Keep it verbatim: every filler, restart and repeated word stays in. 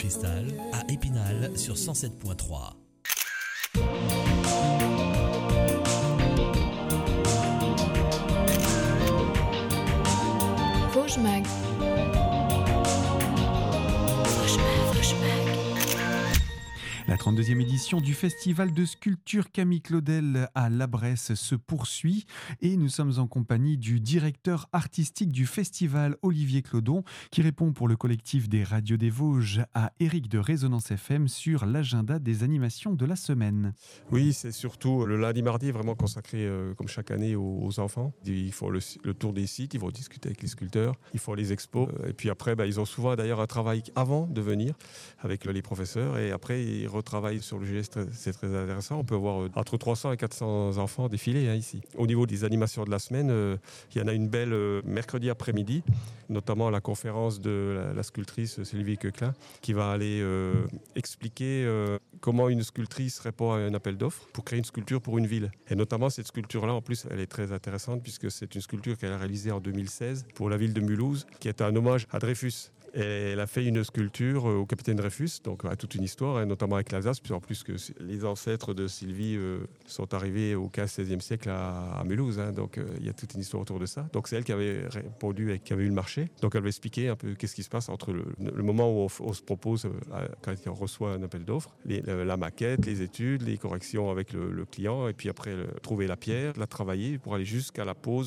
Cristal à Épinal sur cent sept point trois. Vosges Mag. La trente-deuxième édition du Festival de sculpture Camille Claudel à La Bresse se poursuit et nous sommes en compagnie du directeur artistique du festival, Olivier Clodon, qui répond pour le collectif des radios des Vosges à Eric de Résonance F M sur l'agenda des animations de la semaine. Oui, c'est surtout le lundi mardi vraiment consacré euh, comme chaque année aux, aux enfants. Ils font le, le tour des sites, ils vont discuter avec les sculpteurs, ils font les expos euh, et puis après bah, ils ont souvent d'ailleurs un travail avant de venir avec les professeurs et après ils retravaillent sur le geste, c'est très intéressant. On peut avoir euh, entre trois cents et quatre cents enfants défiler hein, ici. Au niveau des animations de la semaine, euh, il y en a une belle euh, mercredi après-midi, notamment à la conférence de la, la sculptrice Sylvie Queclin qui va aller euh, expliquer euh, comment une sculptrice répond à un appel d'offres pour créer une sculpture pour une ville. Et notamment cette sculpture-là, en plus, elle est très intéressante puisque c'est une sculpture qu'elle a réalisée en deux mille seize pour la ville de Mulhouse, qui est un hommage à Dreyfus. Et elle a fait une sculpture au capitaine Dreyfus, donc à toute une histoire, hein, notamment avec l'Alsace, puis en plus que les ancêtres de Sylvie euh, sont arrivés au quinzième seizième siècle à, à Mulhouse, hein, donc euh, il y a toute une histoire autour de ça. Donc c'est elle qui avait répondu et qui avait eu le marché. Donc elle va expliquer un peu qu'est-ce qui se passe entre le, le moment où on, on se propose, euh, quand on reçoit un appel d'offres, les, la, la maquette, les études, les corrections avec le, le client, et puis après le, trouver la pierre, la travailler pour aller jusqu'à la pose